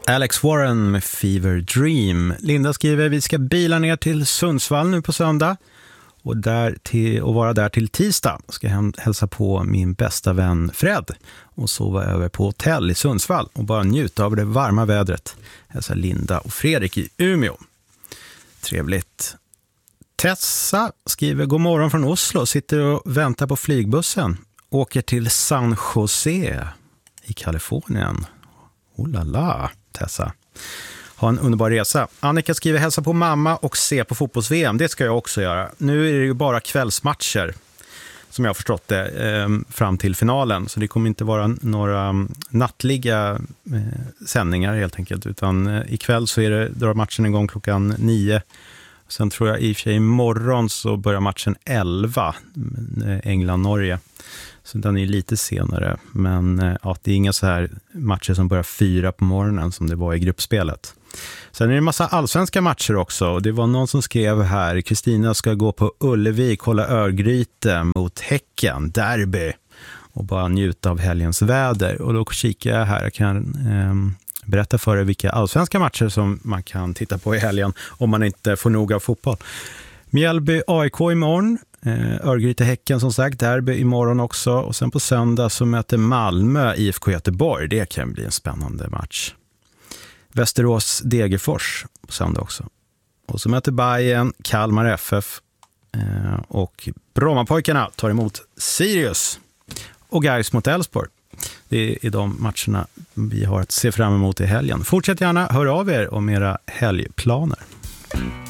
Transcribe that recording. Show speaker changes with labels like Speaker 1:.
Speaker 1: Alex Warren med Fever Dream. Linda skriver, vi ska bila ner till Sundsvall nu på söndag och vara där till tisdag. Ska hälsa på min bästa vän Fred och sova över på hotell i Sundsvall och bara njuta av det varma vädret. Hälsa Linda och Fredrik i Umeå. Trevligt. Tessa skriver, god morgon från Oslo, sitter och väntar på flygbussen. Åker till San Jose i Kalifornien. Oh la la, Tessa. Ha en underbar resa. Annika skriver, hälsa på mamma och se på fotbolls-VM. Det ska jag också göra. Nu är det ju bara kvällsmatcher, som jag har förstått det, fram till finalen. Så det kommer inte vara några nattliga sändningar helt enkelt. Utan ikväll så drar matchen igång klockan 9. Sen tror jag i och för sig imorgon så börjar matchen 11, England-Norge. Så den är lite senare. Men ja, det är inga så här matcher som börjar 4 på morgonen som det var i gruppspelet. Sen är det en massa allsvenska matcher också. Och det var någon som skrev här, Kristina ska gå på Ullevi, kolla Örgryte mot Häcken, derby. Och bara njuta av helgens väder. Och då kikar jag här, jag kan berätta för er vilka allsvenska matcher som man kan titta på i helgen om man inte får nog av fotboll. Mjällby AIK imorgon, Örgryte Häcken som sagt, derby imorgon också. Och sen på söndag så möter Malmö IFK Göteborg, det kan bli en spännande match. Västerås Degerfors på söndag också. Och så möter Bayern Kalmar FF och Brommapojkarna tar emot Sirius och Gais mot Elfsborg. Det är de matcherna vi har att se fram emot i helgen. Fortsätt gärna, hör av er om era helgplaner.